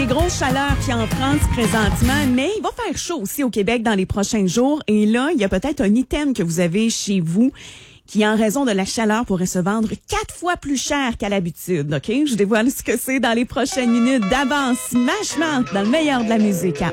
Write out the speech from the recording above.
des grosses chaleurs qui en France présentement, mais il va faire chaud aussi au Québec dans les prochains jours. Et là, il y a peut-être un item que vous avez chez vous qui, en raison de la chaleur, pourrait se vendre 4 fois plus cher qu'à l'habitude. OK? Je dévoile ce que c'est dans les prochaines minutes d'avance. Smash Mouth dans le meilleur de la musique à